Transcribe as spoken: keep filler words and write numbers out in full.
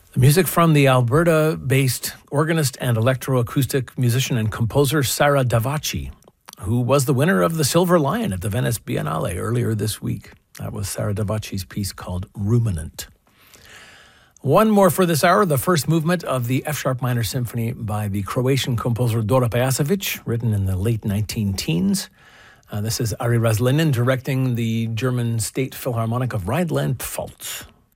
Music from the Alberta-based organist and electroacoustic musician and composer Sara Davachi, who was the winner of the Silver Lion at the Venice Biennale earlier this week. That was Sara Davachi's piece called Ruminant. One more for this hour, the first movement of the F-sharp minor symphony by the Croatian composer Dora Pejacevic, written in the late nineteen teens. Uh, this is Ari Razlinin directing the German State Philharmonic of Rhineland-Pfalz.